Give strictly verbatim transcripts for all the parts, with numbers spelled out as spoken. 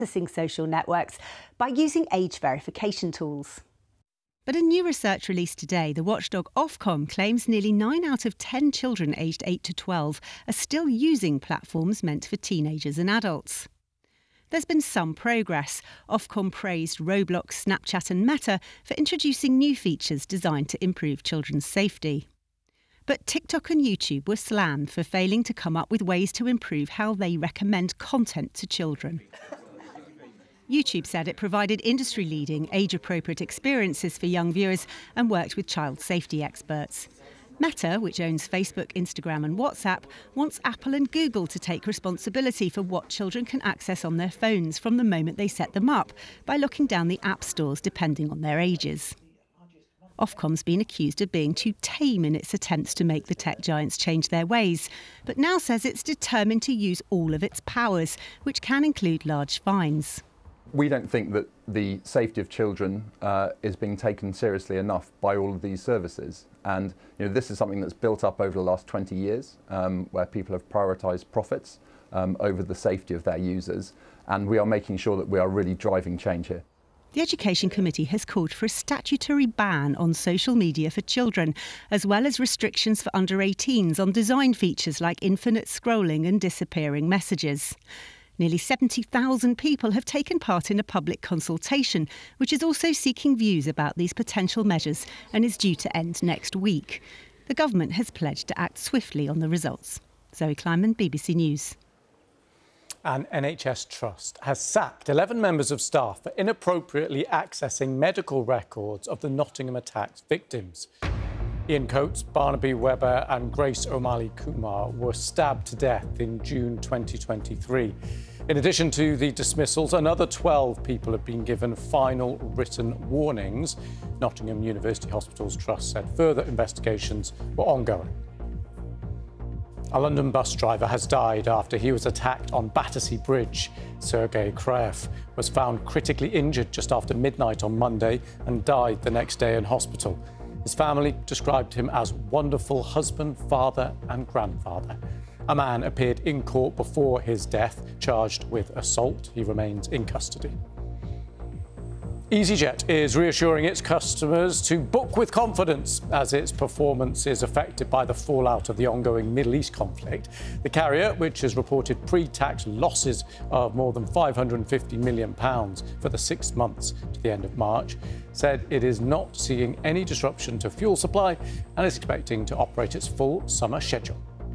accessing social networks by using age verification tools. But a new research released today, the watchdog Ofcom claims nearly nine out of ten children aged eight to twelve are still using platforms meant for teenagers and adults. There's been some progress. Ofcom praised Roblox, Snapchat and Meta for introducing new features designed to improve children's safety. But TikTok and YouTube were slammed for failing to come up with ways to improve how they recommend content to children. YouTube said it provided industry-leading, age-appropriate experiences for young viewers and worked with child safety experts. Meta, which owns Facebook, Instagram and WhatsApp, wants Apple and Google to take responsibility for what children can access on their phones from the moment they set them up by looking down the app stores depending on their ages. Ofcom's been accused of being too tame in its attempts to make the tech giants change their ways, but now says it's determined to use all of its powers, which can include large fines. We don't think that the safety of children uh, is being taken seriously enough by all of these services. And you know, this is something that's built up over the last twenty years, um, where people have prioritised profits um, over the safety of their users. And we are making sure that we are really driving change here. The Education Committee has called for a statutory ban on social media for children, as well as restrictions for under eighteens on design features like infinite scrolling and disappearing messages. Nearly seventy thousand people have taken part in a public consultation, which is also seeking views about these potential measures and is due to end next week. The government has pledged to act swiftly on the results. Zoe Kleinman, B B C News. An N H S trust has sacked eleven members of staff for inappropriately accessing medical records of the Nottingham attacks victims. Ian Coates, Barnaby Webber and Grace O'Malley Kumar were stabbed to death in June twenty twenty-three. In addition to the dismissals, another twelve people have been given final written warnings. Nottingham University Hospitals Trust said further investigations were ongoing. A London bus driver has died after he was attacked on Battersea Bridge. Sergei Kraev was found critically injured just after midnight on Monday and died the next day in hospital. His family described him as wonderful husband, father and grandfather. A man appeared in court before his death, charged with assault. He remains in custody. EasyJet is reassuring its customers to book with confidence as its performance is affected by the fallout of the ongoing Middle East conflict. The carrier, which has reported pre-tax losses of more than five hundred fifty million pounds for the six months to the end of March, said it is not seeing any disruption to fuel supply and is expecting to operate its full summer schedule.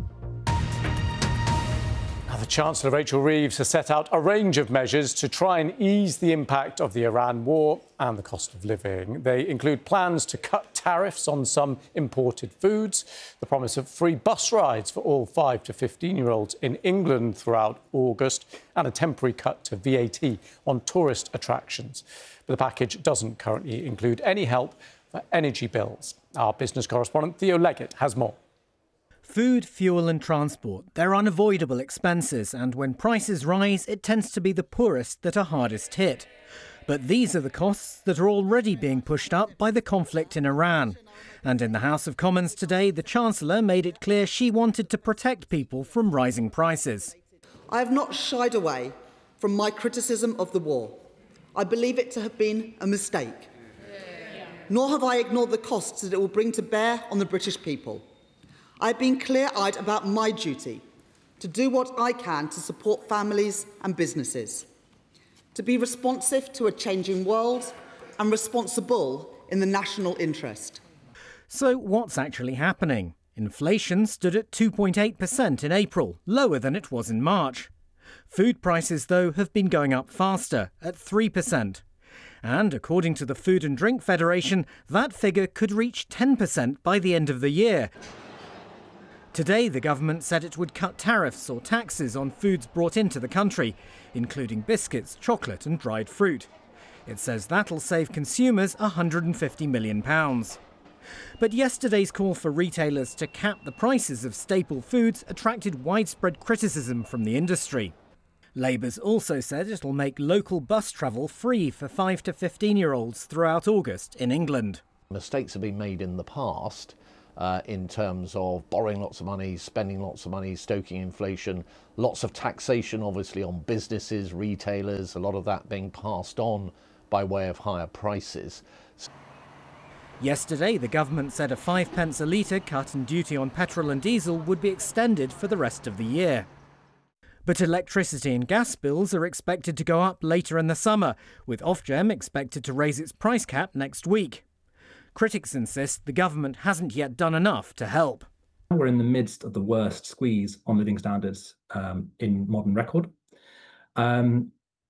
The Chancellor Rachel Reeves has set out a range of measures to try and ease the impact of the Iran war and the cost of living. They include plans to cut tariffs on some imported foods, the promise of free bus rides for all five to fifteen-year-olds in England throughout August, and a temporary cut to V A T on tourist attractions. But the package doesn't currently include any help for energy bills. Our business correspondent Theo Leggett has more. Food, fuel and transport, they're unavoidable expenses, and when prices rise, it tends to be the poorest that are hardest hit. But these are the costs that are already being pushed up by the conflict in Iran. And in the House of Commons today, the Chancellor made it clear she wanted to protect people from rising prices. I have not shied away from my criticism of the war. I believe it to have been a mistake. Nor have I ignored the costs that it will bring to bear on the British people. I've been clear-eyed about my duty to do what I can to support families and businesses, to be responsive to a changing world and responsible in the national interest. So what's actually happening? Inflation stood at two point eight percent in April, lower than it was in March. Food prices, though, have been going up faster, at three percent. And according to the Food and Drink Federation, that figure could reach ten percent by the end of the year. Today, the government said it would cut tariffs or taxes on foods brought into the country, including biscuits, chocolate and dried fruit. It says that'll save consumers one hundred fifty million pounds. But yesterday's call for retailers to cap the prices of staple foods attracted widespread criticism from the industry. Labour's also said it'll make local bus travel free for five to fifteen-year-olds throughout August in England. Mistakes have been made in the past. uh, in terms of borrowing lots of money, spending lots of money, stoking inflation, lots of taxation obviously on businesses, retailers, a lot of that being passed on by way of higher prices. Yesterday, the government said a five pence a litre cut in duty on petrol and diesel would be extended for the rest of the year. But electricity and gas bills are expected to go up later in the summer, with Ofgem expected to raise its price cap next week. Critics insist the government hasn't yet done enough to help. We're in the midst of the worst squeeze on living standards um, in modern record. Um,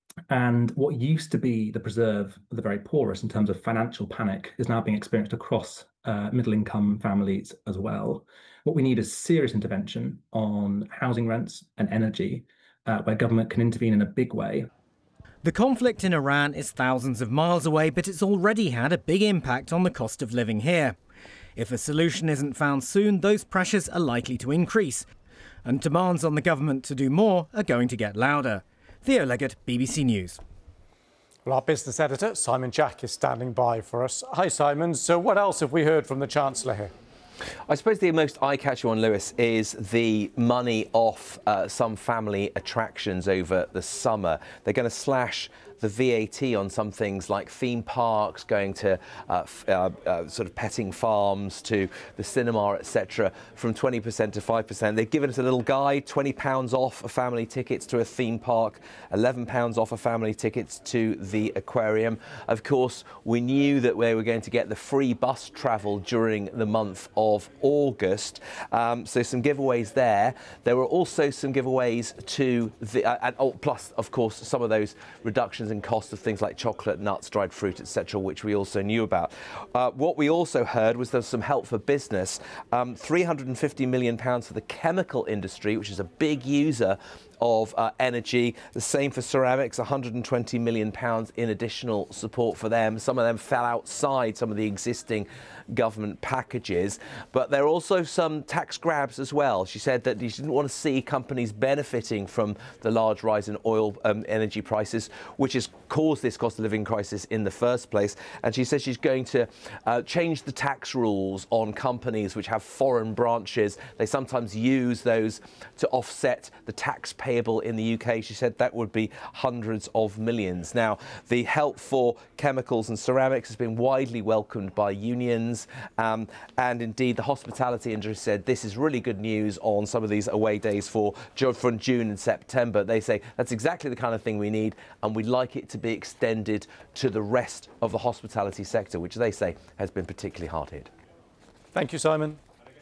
and what used to be the preserve of the very poorest in terms of financial panic is now being experienced across uh, middle-income families as well. What we need is serious intervention on housing rents and energy, uh, where government can intervene in a big way. The conflict in Iran is thousands of miles away, but it's already had a big impact on the cost of living here. If a solution isn't found soon, those pressures are likely to increase, and demands on the government to do more are going to get louder. Theo Leggett, B B C News. Well, our business editor, Simon Jack, is standing by for us. Hi, Simon. So what else have we heard from the Chancellor here? I suppose the most eye-catching one, Lewis, is the money off uh, some family attractions over the summer. They're going to slash the V A T on some things like theme parks, going to uh, f uh, uh, sort of petting farms, to the cinema, et cetera, from twenty percent to five percent. They've given us a little guide: twenty pounds off a family tickets to a theme park, eleven pounds off a family tickets to the aquarium. Of course, we knew that we were going to get the free bus travel during the month of August, um, so some giveaways there. There were also some giveaways to the, uh, and oh, plus, of course, some of those reductions in cost of things like chocolate, nuts, dried fruit, et cetera, which we also knew about. Uh, what we also heard was there's some help for business. Um, three hundred and fifty million pounds for the chemical industry, which is a big user of uh, energy. The same for ceramics, one hundred and twenty million pounds in additional support for them. Some of them fell outside some of the existing government packages, but there are also some tax grabs as well. She said that she didn't want to see companies benefiting from the large rise in oil um, energy prices, which has caused this cost of living crisis in the first place. And she says she's going to uh, change the tax rules on companies which have foreign branches. They sometimes use those to offset the tax payable in the U K. She said that would be hundreds of millions. Now, the help for chemicals and ceramics has been widely welcomed by unions. Um, and indeed, the hospitality industry said this is really good news on some of these away days for, for June and September. They say that's exactly the kind of thing we need, and we'd like it to be extended to the rest of the hospitality sector, which they say has been particularly hard hit. Thank you, Simon.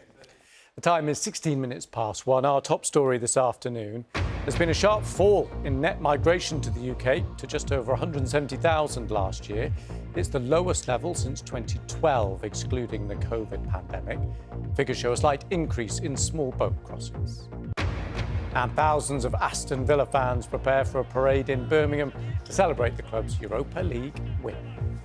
The time is sixteen minutes past one. Our top story this afternoon: there's been a sharp fall in net migration to the U K to just over one hundred and seventy thousand last year. It's the lowest level since twenty twelve, excluding the COVID pandemic. Figures show a slight increase in small boat crossings. And thousands of Aston Villa fans prepare for a parade in Birmingham to celebrate the club's Europa League win.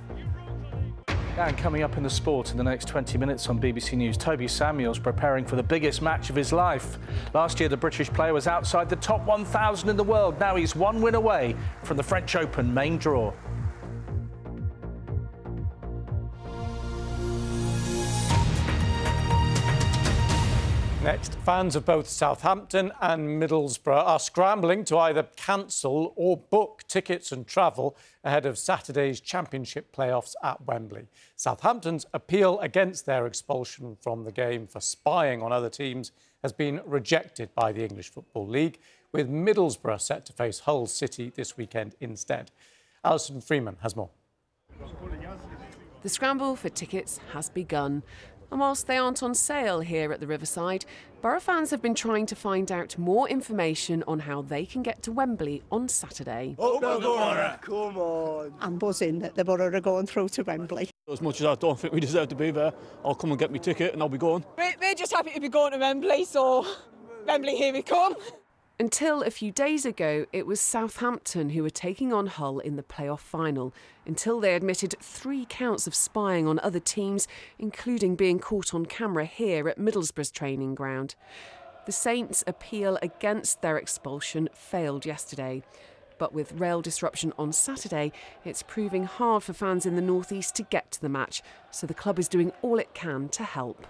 And coming up in the sport in the next twenty minutes on B B C News, Toby Samuels preparing for the biggest match of his life. Last year, the British player was outside the top one thousand in the world. Now he's one win away from the French Open main draw. Next, fans of both Southampton and Middlesbrough are scrambling to either cancel or book tickets and travel ahead of Saturday's Championship playoffs at Wembley. Southampton's appeal against their expulsion from the game for spying on other teams has been rejected by the English Football League, with Middlesbrough set to face Hull City this weekend instead. Alison Freeman has more. The scramble for tickets has begun. And whilst they aren't on sale here at the Riverside, Borough fans have been trying to find out more information on how they can get to Wembley on Saturday. Oh, no, Borough! Come on! I'm buzzing that the Borough are going through to Wembley. As much as I don't think we deserve to be there, I'll come and get my ticket and I'll be going. We're, we're just happy to be going to Wembley, so Wembley, here we come. Until a few days ago, it was Southampton who were taking on Hull in the playoff final, until they admitted three counts of spying on other teams, including being caught on camera here at Middlesbrough's training ground. The Saints' appeal against their expulsion failed yesterday. But with rail disruption on Saturday, it's proving hard for fans in the North East to get to the match, so the club is doing all it can to help.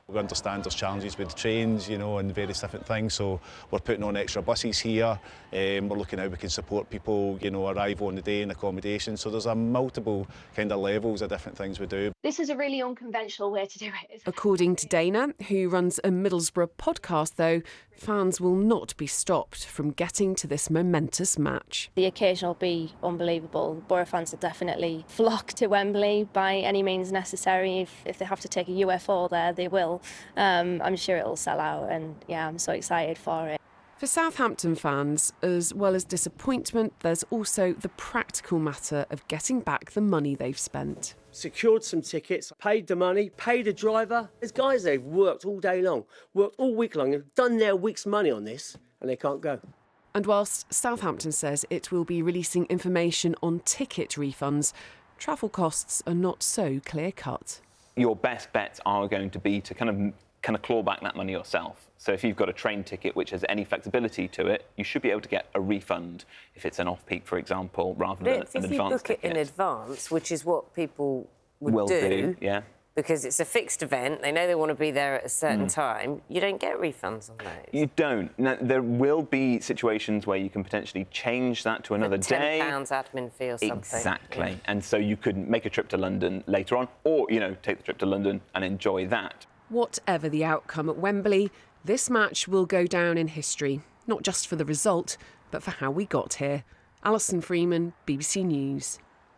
We understand there's challenges with the trains, you know, and various different things, so we're putting on extra buses here. Um, we're looking how we can support people, you know, arrival on the day and accommodation. So there's a multiple kind of levels of different things we do. This is a really unconventional way to do it. According to Dana, who runs a Middlesbrough podcast, though, fans will not be stopped from getting to this momentous match. The occasion will be unbelievable. Borough fans will definitely flock to Wembley by any means necessary. If, if they have to take a U F O there, they will. Um, I'm sure it'll sell out, and yeah, I'm so excited for it. For Southampton fans, as well as disappointment, there's also the practical matter of getting back the money they've spent. Secured some tickets, paid the money, paid a driver. There's guys there who've worked all day long, worked all week long, and done their week's money on this, and they can't go. And whilst Southampton says it will be releasing information on ticket refunds, travel costs are not so clear-cut. Your best bets are going to be to kind of kind of claw back that money yourself. So if you've got a train ticket which has any flexibility to it, you should be able to get a refund if it's an off-peak, for example, rather than if an you advance book it ticket. in advance, which is what people would Will do, do, yeah. because it's a fixed event, they know they want to be there at a certain Mm. time, you don't get refunds on those. You don't. Now, there will be situations where you can potentially change that to another ten day. pounds admin fee or something. Exactly. And so you could make a trip to London later on, or, you know, take the trip to London and enjoy that. Whatever the outcome at Wembley, this match will go down in history, not just for the result, but for how we got here. Alison Freeman, B B C News.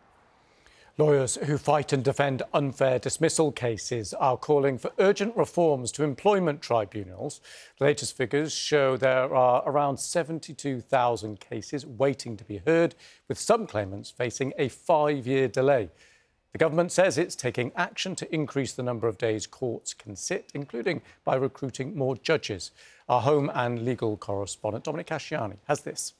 Lawyers who fight and defend unfair dismissal cases are calling for urgent reforms to employment tribunals. The latest figures show there are around seventy-two thousand cases waiting to be heard, with some claimants facing a five-year delay. The government says it's taking action to increase the number of days courts can sit, including by recruiting more judges. Our home and legal correspondent, Dominic Casciani, has this.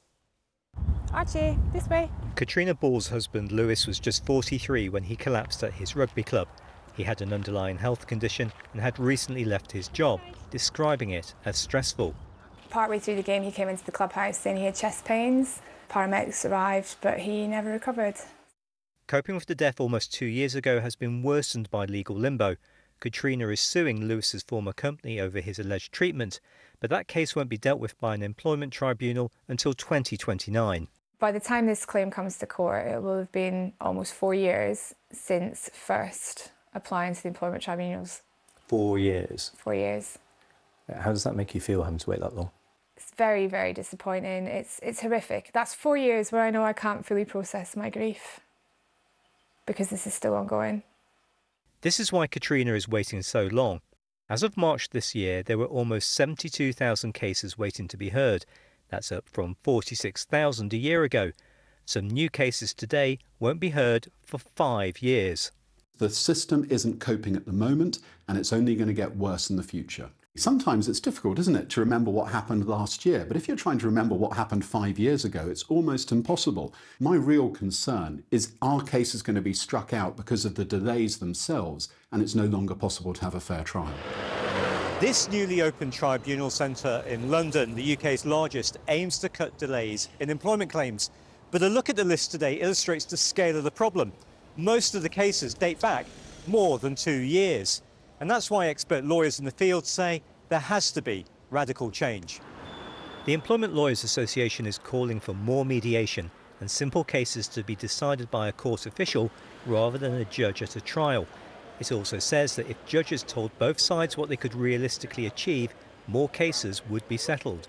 Archie, this way. Katrina Ball's husband, Lewis, was just forty-three when he collapsed at his rugby club. He had an underlying health condition and had recently left his job, describing it as stressful. Partway through the game, he came into the clubhouse saying he had chest pains. Paramedics arrived, but he never recovered. Coping with the death almost two years ago has been worsened by legal limbo. Katrina is suing Lewis's former company over his alleged treatment, but that case won't be dealt with by an employment tribunal until twenty twenty-nine. By the time this claim comes to court, it will have been almost four years since first applying to the employment tribunals. Four years? Four years. How does that make you feel, having to wait that long? It's very, very disappointing. It's, it's horrific. That's four years where I know I can't fully process my grief, because this is still ongoing. This is why Katrina is waiting so long. As of March this year, there were almost seventy-two thousand cases waiting to be heard. That's up from forty-six thousand a year ago. Some new cases today won't be heard for five years. The system isn't coping at the moment, and it's only going to get worse in the future. Sometimes it's difficult, isn't it, to remember what happened last year? But if you're trying to remember what happened five years ago, it's almost impossible. My real concern is our case is going to be struck out because of the delays themselves, and it's no longer possible to have a fair trial. This newly opened tribunal centre in London, the U K's largest, aims to cut delays in employment claims. But a look at the list today illustrates the scale of the problem. Most of the cases date back more than two years. And that's why expert lawyers in the field say there has to be radical change. The Employment Lawyers Association is calling for more mediation and simple cases to be decided by a court official rather than a judge at a trial. It also says that if judges told both sides what they could realistically achieve, more cases would be settled.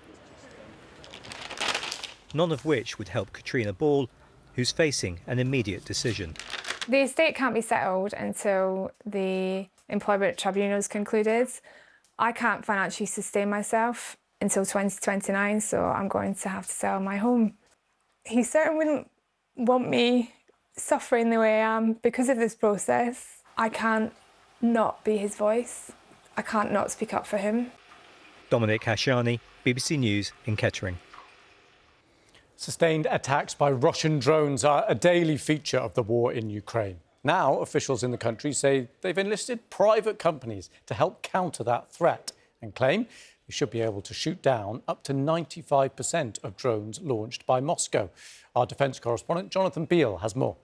None of which would help Katrina Ball, who's facing an immediate decision. The estate can't be settled until the employment tribunal's concluded. I can't financially sustain myself until twenty twenty-nine, so I'm going to have to sell my home. He certainly wouldn't want me suffering the way I am because of this process. I can't not be his voice. I can't not speak up for him. Dominic Casciani, B B C News in Kettering. Sustained attacks by Russian drones are a daily feature of the war in Ukraine. Now, officials in the country say they've enlisted private companies to help counter that threat and claim they should be able to shoot down up to ninety-five percent of drones launched by Moscow. Our defence correspondent Jonathan Beale has more.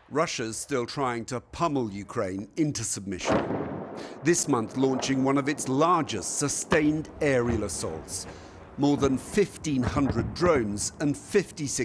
Russia's still trying to pummel Ukraine into submission. This month launching one of its largest sustained aerial assaults. More than fifteen hundred drones and fifty-six